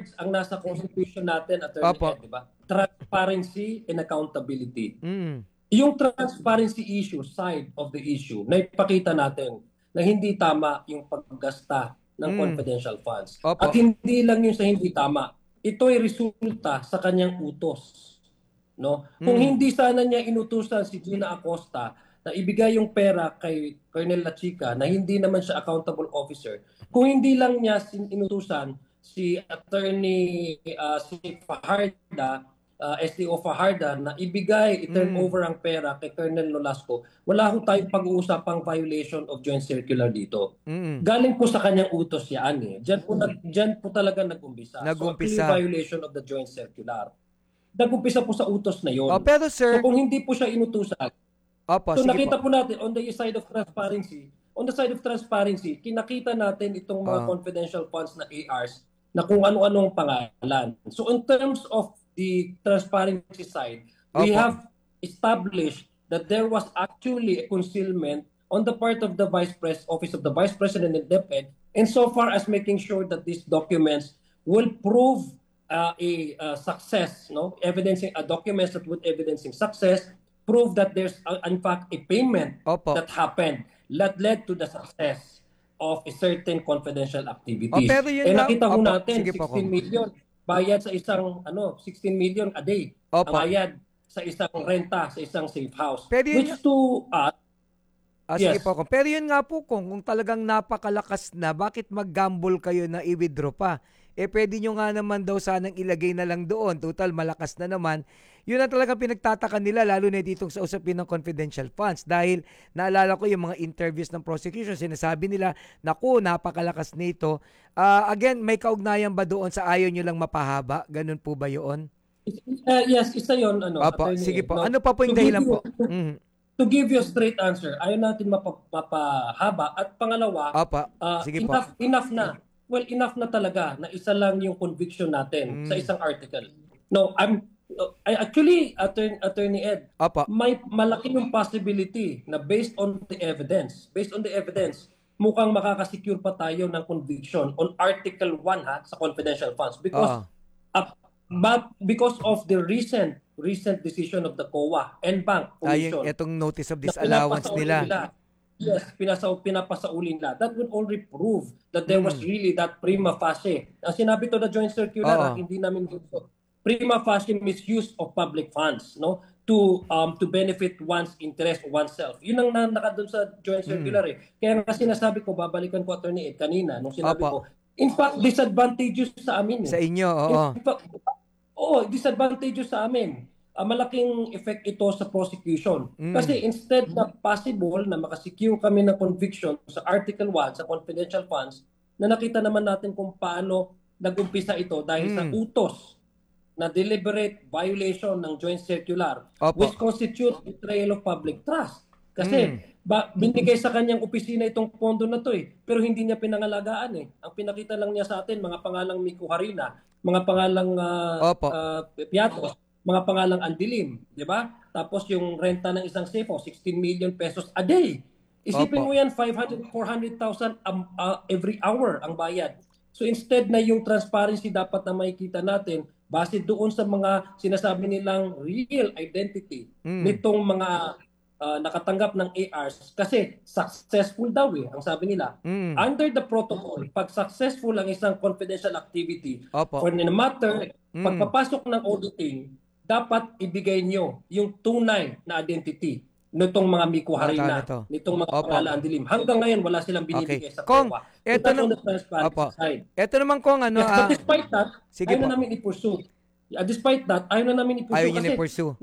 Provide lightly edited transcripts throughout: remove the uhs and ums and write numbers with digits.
words ang nasa Constitution natin, Attorney Opo. Ed, di ba? Transparency and accountability. Mm. Yung transparency issue, side of the issue, na ipakita natin na hindi tama yung paggasta ng confidential funds. Opo. At hindi lang yung sa hindi tama. Ito ay resulta sa kanyang utos. No? Kung hindi sana niya inutusan si Gina Acosta na ibigay yung pera kay Colonel Lachica na hindi naman siya accountable officer, kung hindi lang niya inutusan si Attorney si Fajarda, STO Fajarda, na ibigay, i-turn over ang pera kay Colonel Nolasco, wala ho tayong pag-uusapang violation of joint circular dito. Galing po sa kanyang utos yan eh. Diyan po talaga nag-umpisa. So, a clear violation of the joint circular. Nag-umpisa po sa utos na yon. Pero sir, so kung hindi po siya inutusan, so nakita po natin on the side of transparency, kinakita natin itong mga confidential funds na ARs na kung ano-anong pangalan. So in terms of the transparency side, we have established that there was actually a concealment on the part of the Office of the Vice President and DepEd, insofar as making sure that these documents will prove a success, no? Evidencing documents that would evidencing success, prove that there's in fact a payment that happened that led to the success of a certain confidential activities. Pero yun nakita ho natin 16 million bayad sa isang 16 million a day ang bayad sa isang renta sa isang safe house. Pero yun, which to sige po. Pero yun nga po kung talagang napakalakas na, bakit mag-gamble kayo na i-withdraw pa? Pwede nyo nga naman daw sanang ilagay na lang doon. Total, malakas na naman. Yun ang talagang pinagtataka nila, lalo na ditong sa usapin ng confidential funds. Dahil naalala ko yung mga interviews ng prosecution, sinasabi nila, naku, napakalakas nito. Again, may kaugnayan ba doon sa ayaw nyo lang mapahaba? Ganun po ba yun? Yes, isa yun. Sige po. Ano pa po yung dahilan po? To give you a straight answer, ayaw natin mapahaba. At pangalawa, sige enough na. Well, enough na talaga na isa lang yung conviction natin sa isang article. No, actually, Attorney Ed, may malaki yung possibility na based on the evidence, mukhang makakasecure pa tayo ng conviction on Article 1 sa confidential funds because of the recent decision of the COA and Bank Commission. Itong notice of disallowance nila. Yes, pinapasaulin nila. That would already prove that there was really that prima facie. Ang sinabi to the joint circular, hindi namin gusto. Prima facie misuse of public funds, no, to benefit one's interest, oneself. Yun ang nakadun sa joint circular eh. Kaya nga sinasabi ko, babalikan ko Attorney Ed kanina nung sinabi ko, in fact, disadvantageous sa amin. Sa inyo, disadvantageous sa amin. Malaking effect ito sa prosecution. Kasi instead na possible na makasecure kami ng conviction sa Article 1 sa confidential funds, na nakita naman natin kung paano nag-umpisa ito dahil sa utos na deliberate violation ng joint circular, which constitutes betrayal of public trust. Kasi binigay sa kanyang opisina itong pondo na to pero hindi niya pinangalagaan Ang pinakita lang niya sa atin, mga pangalang Miko Harina, mga pangalang Piatos, mga pangalang Andilim, di ba? Tapos yung renta ng isang safe house, 16 million pesos a day. Isipin mo yan, 400,000 every hour ang bayad. So instead na yung transparency dapat na makikita natin, base doon sa mga sinasabi nilang real identity nitong mga nakatanggap ng ARs, kasi successful daw ang sabi nila. Under the protocol, pag successful ang isang confidential activity, or in a matter, pagpapasok ng auditing, dapat ibigay nyo yung tunay na identity nitong mga Miko Harina, nitong mga pangalaan dilim. Hanggang ngayon, wala silang binibigay sa COA. Ito naman kung but despite that, ayaw na namin i-pursue. Despite that, ayaw na namin i-pursue.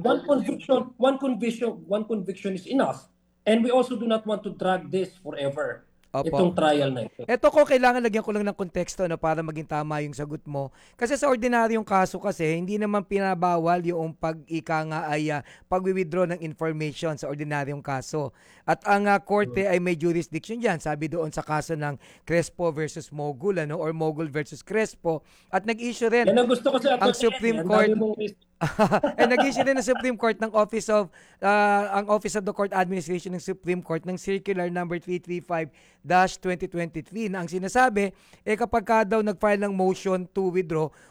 One conviction is enough. And we also do not want to drag this forever. Itong trial na ito. Ito ko, kailangan lagyan ko lang ng konteksto para maging tama yung sagot mo. Kasi sa ordinaryong kaso kasi, hindi naman pinabawal yung pag-withdraw ng information sa ordinaryong kaso. At ang korte ay may jurisdiction dyan. Sabi doon sa kaso ng Crespo versus Mogul, or Mogul versus Crespo. At nag-issue rin ang gusto ko ang Supreme Court. Nag-issue rin ng Supreme Court ng Office of the Court Administration ng Supreme Court ng Circular number 335-2023 na ang sinasabi kapag daw nag-file ng motion to withdraw,